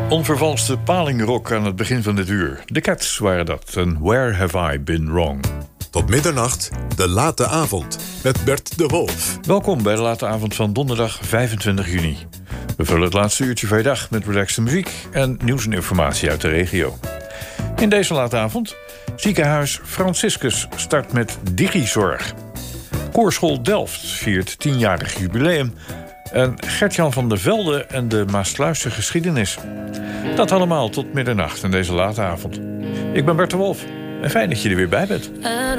Onvervalste palingrock aan het begin van dit uur. De Cats waren dat en Where Have I Been Wrong? Tot middernacht, de late avond, met Bert de Wolf. Welkom bij de late avond van donderdag 25 juni. We vullen het laatste uurtje van je dag met relaxte muziek en nieuws en informatie uit de regio. In deze late avond, ziekenhuis Franciscus start met digizorg. Koorschool Delft viert 10-jarig jubileum. En Gert-Jan van der Velde en de Maasluisse geschiedenis. Dat allemaal tot middernacht in deze late avond. Ik ben Bert de Wolf en fijn dat je er weer bij bent.